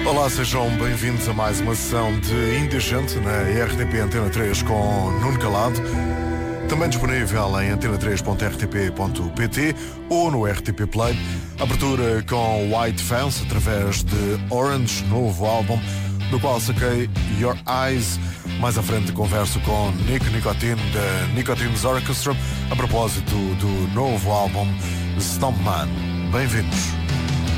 Olá, sejam bem-vindos a mais uma sessão de Indigente na RTP Antena 3 com Nuno Calado. Também disponível em antena3.rtp.pt ou no RTP Play. Abertura com White Fence através de Orange, novo álbum, do qual saquei Your Eyes. Mais à frente converso com Nick Nicotine da Nicotine's Orchestra a propósito do novo álbum Stompman. Bem-vindos.